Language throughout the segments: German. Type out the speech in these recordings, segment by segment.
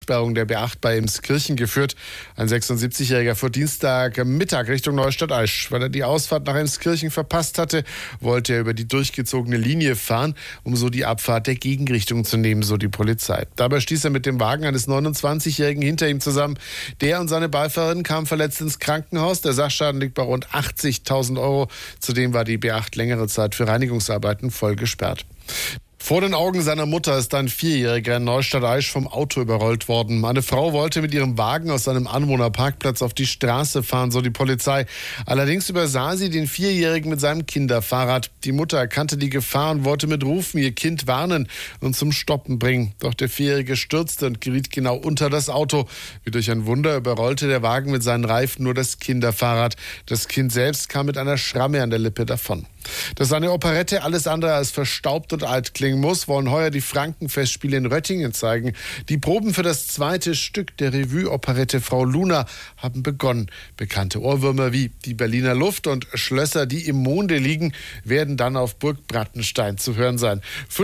Zusperrung der B8 bei Emskirchen geführt. Ein 76-Jähriger fuhr Dienstagmittag Richtung Neustadt-Aisch. Weil er die Ausfahrt nach Emskirchen verpasst hatte, wollte er über die durchgezogene Linie fahren, um so die Abfahrt der Gegenrichtung zu nehmen, so die Polizei. Dabei stieß er mit dem Wagen eines 29-Jährigen hinter ihm zusammen. Der und seine Beifahrerin kamen verletzt ins Krankenhaus. Der Sachschaden liegt bei rund 80.000 €. Zudem war die B8 längere Zeit für Reinigungsarbeiten voll gesperrt. Vor den Augen seiner Mutter ist ein 4-Jähriger in Neustadt-Aisch vom Auto überrollt worden. Eine Frau wollte mit ihrem Wagen aus einem Anwohnerparkplatz auf die Straße fahren, so die Polizei. Allerdings übersah sie den 4-Jährigen mit seinem Kinderfahrrad. Die Mutter erkannte die Gefahr und wollte mit Rufen ihr Kind warnen und zum Stoppen bringen. Doch der 4-Jährige stürzte und geriet genau unter das Auto. Wie durch ein Wunder überrollte der Wagen mit seinen Reifen nur das Kinderfahrrad. Das Kind selbst kam mit einer Schramme an der Lippe davon. Dass eine Operette alles andere als verstaubt und alt klingen muss, wollen heuer die Frankenfestspiele in Röttingen zeigen. Die Proben für das zweite Stück der Revue-Operette Frau Luna haben begonnen. Bekannte Ohrwürmer wie Die Berliner Luft und Schlösser, die im Monde liegen, werden dann auf Burg Brattenstein zu hören sein.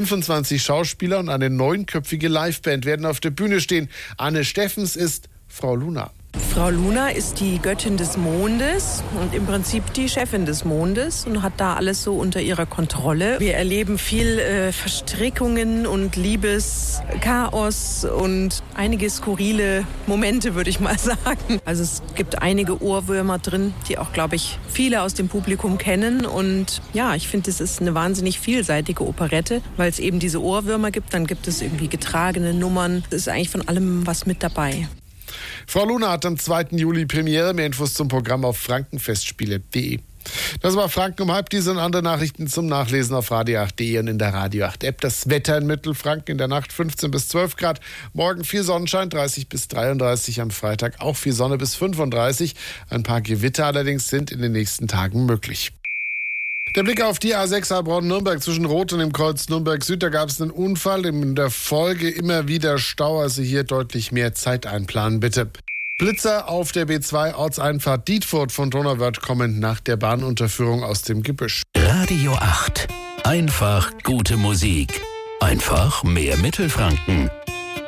25 Schauspieler und eine 9-köpfige Liveband werden auf der Bühne stehen. Anne Steffens ist Frau Luna. Frau Luna ist die Göttin des Mondes und im Prinzip die Chefin des Mondes und hat da alles so unter ihrer Kontrolle. Wir erleben viel Verstrickungen und Liebeschaos und einige skurrile Momente, würde ich mal sagen. Also es gibt einige Ohrwürmer drin, die auch, glaube ich, viele aus dem Publikum kennen. Und ja, ich finde, es ist eine wahnsinnig vielseitige Operette, weil es eben diese Ohrwürmer gibt. Dann gibt es irgendwie getragene Nummern. Es ist eigentlich von allem was mit dabei. Frau Luna hat am 2. Juli Premiere. Mehr Infos zum Programm auf frankenfestspiele.de. Das war Franken um halb. Diese und andere Nachrichten zum Nachlesen auf radio8.de und in der Radio 8 App. Das Wetter in Mittelfranken in der Nacht 15 bis 12 Grad. Morgen viel Sonnenschein, 30 bis 33. Am Freitag auch viel Sonne bis 35. Ein paar Gewitter allerdings sind in den nächsten Tagen möglich. Der Blick auf die A6 Heilbronn-Nürnberg zwischen Roth und dem Kreuz Nürnberg-Süd. Da gab es einen Unfall, in der Folge immer wieder Stau. Also hier deutlich mehr Zeit einplanen, bitte. Blitzer auf der B2 Ortseinfahrt Dietfurt von Donauwörth kommen nach der Bahnunterführung aus dem Gebüsch. Radio 8. Einfach gute Musik. Einfach mehr Mittelfranken.